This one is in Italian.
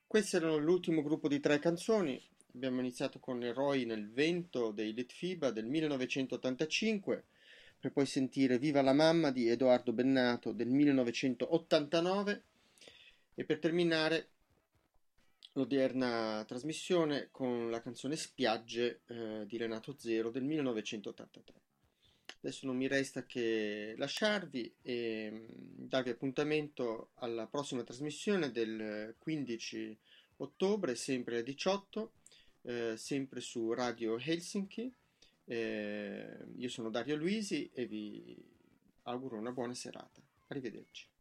Questo era l'ultimo gruppo di 3 canzoni. Abbiamo iniziato con Eroi nel vento dei Litfiba del 1985, per poi sentire Viva la mamma di Edoardo Bennato del 1989 e per terminare l'odierna trasmissione con la canzone Spiagge di Renato Zero del 1983. Adesso non mi resta che lasciarvi e darvi appuntamento alla prossima trasmissione del 15 ottobre, sempre alle 18, sempre su Radio Helsinki. Io sono Dario Luisi e vi auguro una buona serata. Arrivederci.